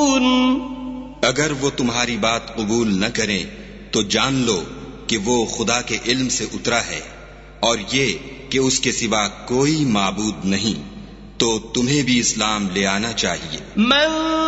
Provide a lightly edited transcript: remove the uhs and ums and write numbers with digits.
अगर वो तुम्हारी बात कबूल न करें तो जान लो कि वो खुदा के इल्म से उतरा है और ये कि उसके सिवा कोई माबूद नहीं, तो तुम्हें भी इस्लाम ले आना चाहिए।